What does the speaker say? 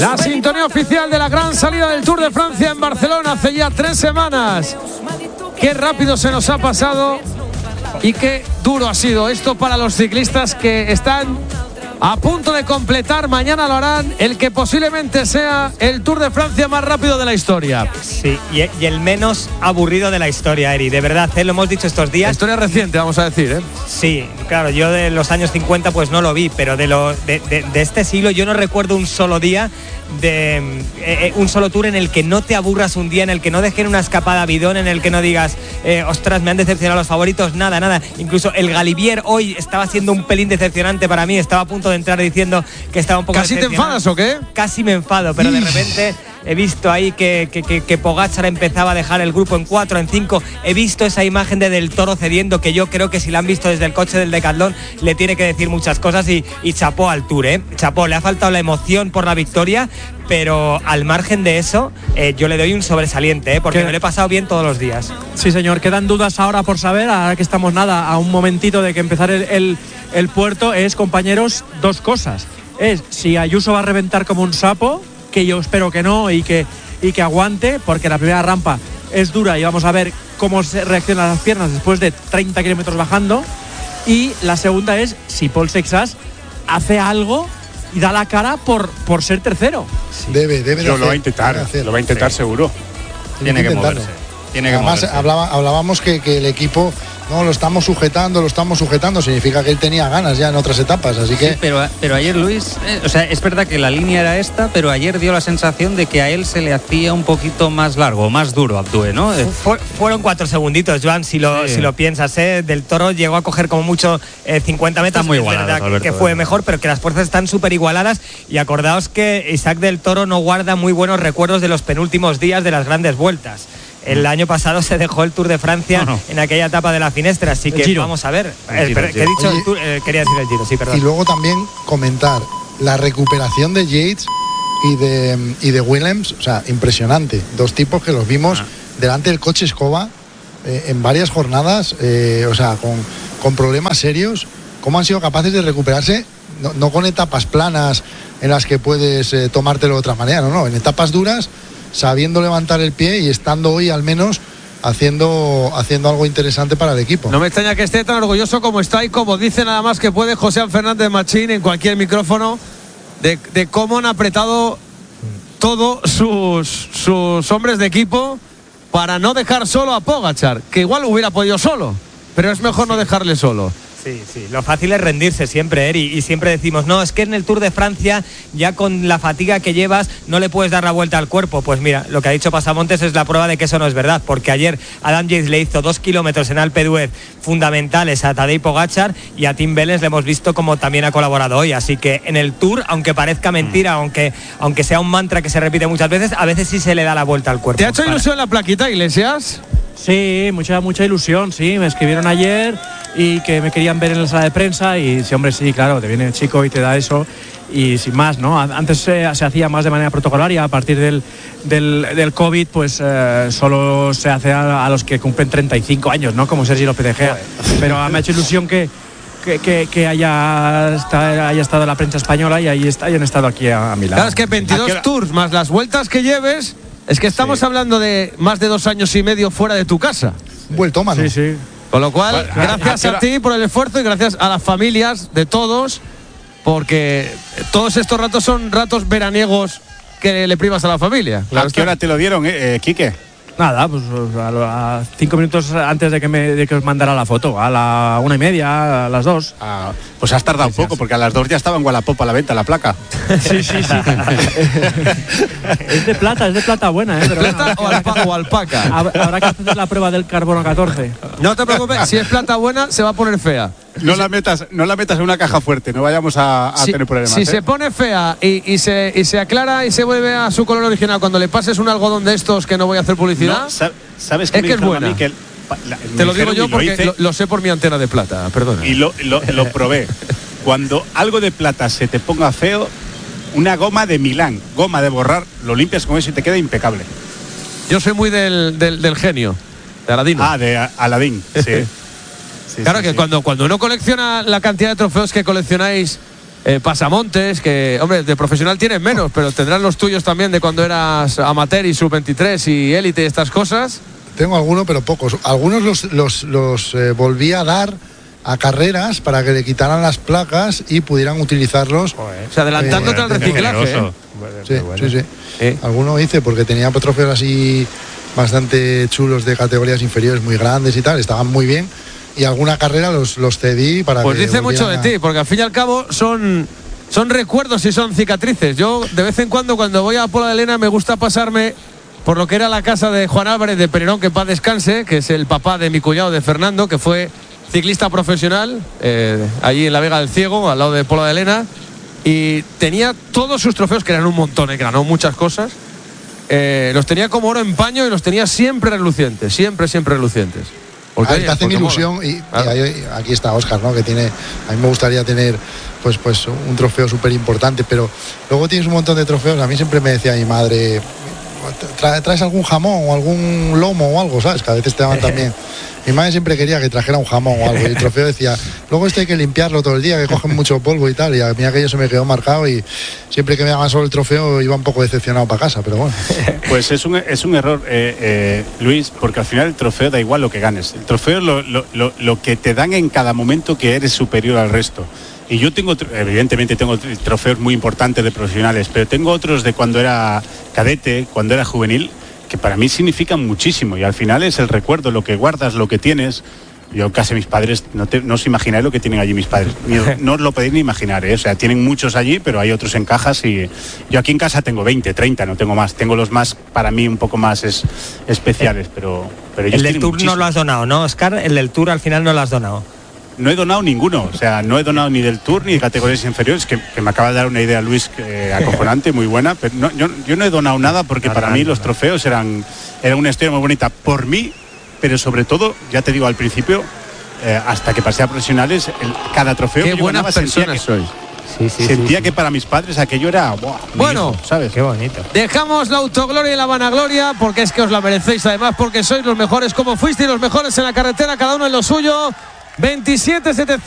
La sintonía oficial de la gran salida del Tour de Francia en Barcelona hace ya 3 semanas. Qué rápido se nos ha pasado y qué duro ha sido esto para los ciclistas que están a punto de completar, mañana lo harán, el que posiblemente sea el Tour de Francia más rápido de la historia. Sí, y el menos aburrido de la historia, Eri, de verdad, lo hemos dicho estos días. Historia reciente, vamos a decir, ¿eh? Sí, claro, yo de los años 50 pues no lo vi, pero de este siglo yo no recuerdo un solo día un solo tour en el que no te aburras un día, en el que no dejen una escapada bidón, en el que no digas ostras, me han decepcionado los favoritos, nada. Incluso el Galibier hoy estaba siendo un pelín decepcionante para mí, estaba a punto de entrar diciendo que estaba un poco ¿Casi te enfadas o qué? Casi me enfado, pero de repente he visto ahí que Pogačar empezaba a dejar el grupo en 4, en 5. He visto esa imagen de Del Toro cediendo, que yo creo que si la han visto desde el coche del Decathlon le tiene que decir muchas cosas, y chapó al Tour, chapó, le ha faltado la emoción por la victoria, pero al margen de eso yo le doy un sobresaliente, porque me lo he pasado bien todos los días. Sí, señor, quedan dudas ahora por saber, ahora que estamos a un momentito de que empezar el puerto. Compañeros, dos cosas. Si Ayuso va a reventar como un sapo, que yo espero que no, y que aguante, porque la primera rampa es dura y vamos a ver cómo se reaccionan las piernas después de 30 kilómetros bajando. Y la segunda es si Paul Seixas hace algo y da la cara por ser tercero. Sí. Debe lo va a intentar, sí. Seguro. Tiene que moverse. Además, hablábamos que el equipo lo estamos sujetando, significa que él tenía ganas ya en otras etapas, así que... Sí, pero ayer, Luis, es verdad que la línea era esta, pero ayer dio la sensación de que a él se le hacía un poquito más largo, más duro Abdue, ¿no? Fueron 4 segunditos, Joan, si lo piensas, Del Toro llegó a coger como mucho 50 metros. Está muy igualado, Alberto, que fue mejor, pero que las fuerzas están súper igualadas, y acordaos que Isaac Del Toro no guarda muy buenos recuerdos de los penúltimos días de las grandes vueltas. El año pasado se dejó el Tour de Francia en aquella etapa de la Finestra, así que vamos a ver. Quería decir el Giro, sí, perdón. Y luego también comentar la recuperación de Yates y de Willems, o sea, impresionante. Dos tipos que los vimos delante del coche escoba en varias jornadas, o sea, con problemas serios. ¿Cómo han sido capaces de recuperarse? No con etapas planas en las que puedes tomártelo de otra manera, no, en etapas duras, sabiendo levantar el pie y estando hoy al menos haciendo algo interesante para el equipo. No me extraña que esté tan orgulloso como está, y como dice nada más que puede José Fernández Machín en cualquier micrófono, de cómo han apretado todos sus hombres de equipo para no dejar solo a Pogačar, que igual hubiera podido solo, pero es mejor no dejarle solo. Sí, lo fácil es rendirse siempre, Eri, y siempre decimos, no, es que en el Tour de Francia, ya con la fatiga que llevas, no le puedes dar la vuelta al cuerpo. Pues mira, lo que ha dicho Pasamontes es la prueba de que eso no es verdad, porque ayer Adam Yates le hizo 2 kilómetros en Alpe d'Huez fundamentales a Tadej Pogačar, y a Tim Wellens le hemos visto como también ha colaborado hoy, así que en el Tour, aunque parezca mentira, aunque sea un mantra que se repite muchas veces, a veces sí se le da la vuelta al cuerpo. ¿Te ha hecho ilusión la plaquita, Iglesias? Sí, mucha ilusión, sí, me escribieron ayer y que me querían ver en la sala de prensa, y sí, hombre, sí, claro, te viene el chico y te da eso, y sin más, ¿no? Antes se hacía más de manera protocolaria, a partir del COVID, pues solo se hace a los que cumplen 35 años, ¿no? Como Sergi López de Gea, pero me ha hecho ilusión que haya estado la prensa española y hayan estado aquí a Milán. Claro, es que 22 tours más las vueltas que lleves, es que estamos hablando de más de 2 años y medio fuera de tu casa. Vuelto, mano. Sí. Con lo cual, gracias a ti por el esfuerzo, y gracias a las familias de todos, porque todos estos ratos son ratos veraniegos que le privas a la familia. Claro. ¿A qué hora te lo dieron, Quique? Nada, pues a 5 minutos antes de que os mandara la foto, a la 1:30, a las 2. Pues has tardado un poco, porque a las 2 ya estaba en Wallapop a la venta la placa. Sí. Es de plata buena, ¿eh? Pero ¿Plata o alpaca? Habrá que hacer la prueba del carbono 14. No te preocupes, si es plata buena, se va a poner fea. No la metas en una caja fuerte, no vayamos a tener problemas. Si se pone fea y se aclara y se vuelve a su color original, cuando le pases un algodón de estos, que no voy a hacer publicidad, ¿sabes es que es buena. Te lo digo yo porque lo sé por mi antena de plata, perdona. Y lo probé. Cuando algo de plata se te ponga feo, una goma de Milán, goma de borrar, lo limpias con eso y te queda impecable. Yo soy muy del genio, de Aladino. De Aladín, sí. Claro que cuando uno colecciona la cantidad de trofeos que coleccionáis pasamontes, que, hombre, de profesional tienes menos, pero tendrás los tuyos también de cuando eras amateur y sub-23 y élite y estas cosas. Tengo algunos, pero pocos. Algunos los volví a dar a carreras para que le quitaran las placas y pudieran utilizarlos. O sea, adelantándote al reciclaje. Sí. Alguno hice porque tenía trofeos así bastante chulos de categorías inferiores, muy grandes y tal, estaban muy bien. Y alguna carrera los cedí para pues que dice mucho de ti, porque al fin y al cabo son recuerdos y son cicatrices. Yo de vez en cuando voy a Pola de Lena me gusta pasarme por lo que era la casa de Juan Álvarez de Pererón, que en paz descanse, que es el papá de mi cuñado de Fernando, que fue ciclista profesional allí en la Vega del Ciego, al lado de Pola de Lena, y tenía todos sus trofeos, que eran un montón, que ganó muchas cosas, los tenía como oro en paño y los tenía siempre relucientes, siempre relucientes. Porque te hacen ilusión claro. Y aquí está Óscar, ¿no? Que tiene, a mí me gustaría tener pues un trofeo súper importante, pero luego tienes un montón de trofeos. A mí siempre me decía mi madre, ¿traes algún jamón o algún lomo o algo, sabes? Que a veces te daban también. Mi madre siempre quería que trajera un jamón o algo, y el trofeo decía, luego esto hay que limpiarlo todo el día, que cogen mucho polvo y tal, y a mí aquello se me quedó marcado, y siempre que me daban solo el trofeo iba un poco decepcionado para casa, pero bueno. Pues es un error, Luis, porque al final el trofeo da igual lo que ganes. El trofeo es lo que te dan en cada momento que eres superior al resto. Y yo evidentemente tengo trofeos muy importantes de profesionales, pero tengo otros de cuando era cadete, cuando era juvenil, que para mí significan muchísimo, y al final es el recuerdo, lo que guardas, lo que tienes. Yo casi mis padres, no os imagináis lo que tienen allí mis padres, no os lo podéis ni imaginar, ¿eh? O sea, tienen muchos allí, pero hay otros en cajas, y yo aquí en casa tengo 20, 30, no tengo más, tengo los más, para mí un poco más especiales, pero ellos el del Tour muchísimo. No lo has donado, ¿no, Óscar? El del Tour al final no lo has donado. No he donado ninguno, o sea, no he donado ni del Tour ni de categorías inferiores, que me acaba de dar una idea Luis acojonante, muy buena, pero no, yo no he donado nada, porque para mí los trofeos eran una historia muy bonita por mí, pero sobre todo, ya te digo al principio, hasta que pasé a profesionales, cada trofeo qué buenas personas sois. Sentía que para mis padres aquello era bueno, hijo, ¿sabes? Qué bonito. Dejamos la autogloria y la vanagloria, porque es que os la merecéis, además, porque sois los mejores, como fuisteis los mejores en la carretera, cada uno en lo suyo. 27-700